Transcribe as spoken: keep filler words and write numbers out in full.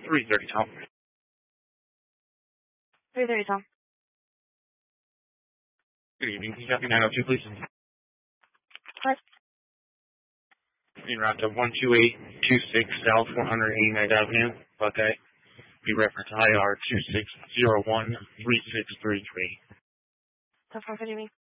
three thirty, Tom. three thirty, Tom. Good evening. Can you copy nine oh two, please? What? En route to one two eight two six South one eighty-ninth Avenue, Buckeye. Be reference I R two six zero one three six three three. So, what do you mean?